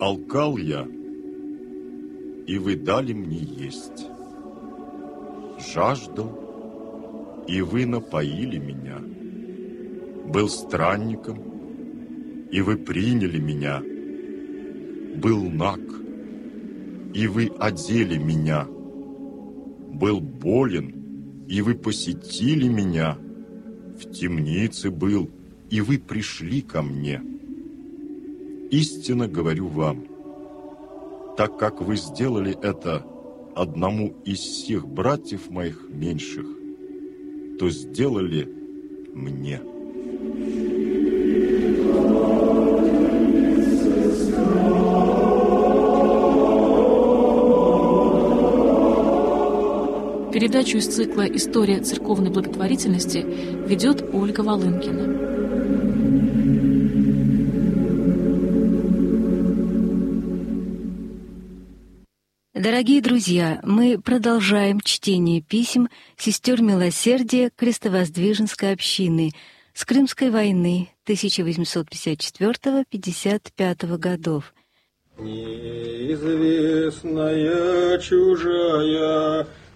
Алкал я, и вы дали мне есть. Жаждал, и вы напоили меня. Был странником, и вы приняли меня. Был наг, и вы одели меня. Был болен, и вы посетили меня. В темнице был, и вы пришли ко мне. Истинно говорю вам, так как вы сделали это одному из всех братьев моих меньших, то сделали мне. Передачу из цикла «История церковной благотворительности» ведет Ольга Волынкина. Дорогие друзья, мы продолжаем чтение писем сестер милосердия Крестовоздвиженской общины с Крымской войны 1854-55 годов. Неизвестная чужая